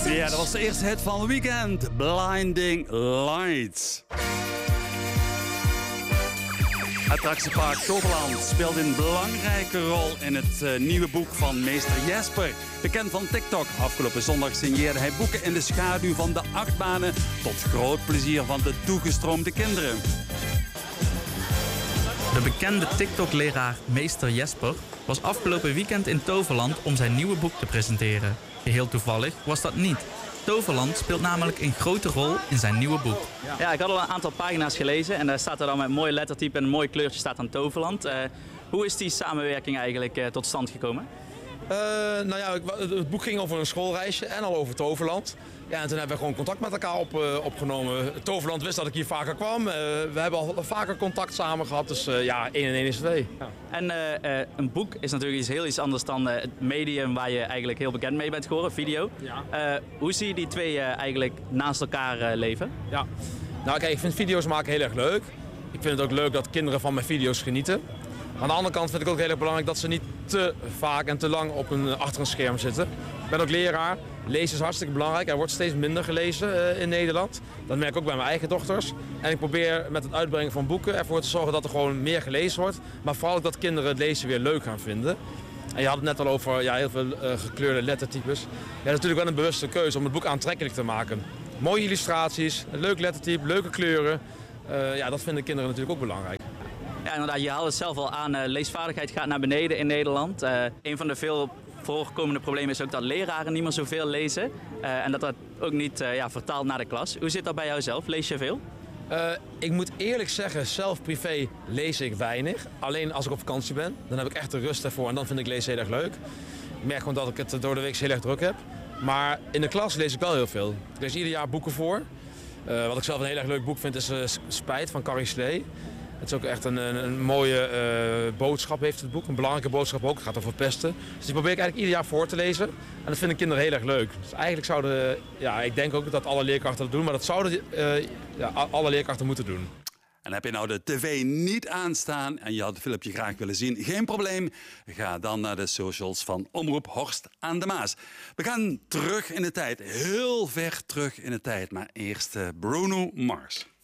Ja, dat was de eerste hit van Weekend, Blinding Lights. Attractiepark Toverland speelt een belangrijke rol in het nieuwe boek van meester Jesper. Bekend van TikTok. Afgelopen zondag signeerde hij boeken in de schaduw van de achtbanen tot groot plezier van de toegestroomde kinderen. De bekende TikTok-leraar meester Jesper was afgelopen weekend in Toverland om zijn nieuwe boek te presenteren. Geheel toevallig was dat niet. Toverland speelt namelijk een grote rol in zijn nieuwe boek. Ja, ik had al een aantal pagina's gelezen en daar staat er dan met mooi lettertype en een mooi kleurtje staat aan Toverland. Hoe is die samenwerking eigenlijk tot stand gekomen? Het boek ging over een schoolreisje en al over Toverland. Ja, en toen hebben we gewoon contact met elkaar opgenomen. Toverland wist dat ik hier vaker kwam. We hebben al vaker contact samen gehad, dus 1 en 1 is 2. Ja. En een boek is natuurlijk iets anders dan het medium waar je eigenlijk heel bekend mee bent geworden, video. Ja. Hoe zie je die twee eigenlijk naast elkaar leven? Ja. Nou kijk, ik vind video's maken heel erg leuk. Ik vind het ook leuk dat kinderen van mijn video's genieten. Aan de andere kant vind ik ook heel erg belangrijk dat ze niet te vaak en te lang achter een scherm zitten. Ik ben ook leraar. Lezen is hartstikke belangrijk. Er wordt steeds minder gelezen in Nederland. Dat merk ik ook bij mijn eigen dochters. En ik probeer met het uitbrengen van boeken ervoor te zorgen dat er gewoon meer gelezen wordt. Maar vooral ook dat kinderen het lezen weer leuk gaan vinden. En je had het net al over heel veel gekleurde lettertypes. Ja, natuurlijk wel een bewuste keuze om het boek aantrekkelijk te maken. Mooie illustraties, een leuk lettertype, leuke kleuren. Dat vinden kinderen natuurlijk ook belangrijk. Ja, inderdaad, je haalt het zelf al aan. Leesvaardigheid gaat naar beneden in Nederland. Een van de veel voorkomende problemen is ook dat leraren niet meer zoveel lezen. En dat ook niet vertaalt naar de klas. Hoe zit dat bij jou zelf? Lees je veel? Ik moet eerlijk zeggen, zelf privé lees ik weinig. Alleen als ik op vakantie ben, dan heb ik echt de rust ervoor en dan vind ik lezen heel erg leuk. Ik merk gewoon dat ik het door de week heel erg druk heb. Maar in de klas lees ik wel heel veel. Ik lees ieder jaar boeken voor. Wat ik zelf een heel erg leuk boek vind is Spijt van Carrie Slee. Het is ook echt een mooie boodschap heeft het boek. Een belangrijke boodschap ook. Het gaat over pesten. Dus die probeer ik eigenlijk ieder jaar voor te lezen. En dat vinden kinderen heel erg leuk. Dus eigenlijk zouden, ik denk ook dat alle leerkrachten dat doen. Maar dat zouden alle leerkrachten moeten doen. En heb je nou de tv niet aanstaan en je had het filmpje graag willen zien? Geen probleem. Ga dan naar de socials van Omroep Horst aan de Maas. We gaan terug in de tijd. Heel ver terug in de tijd. Maar eerst Bruno Mars.